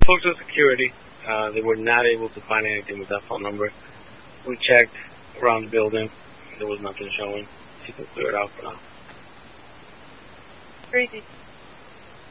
Spoke to security. They were not able to find anything with that phone number. We checked around the building. There was nothing showing. You can clear it out for now. Crazy.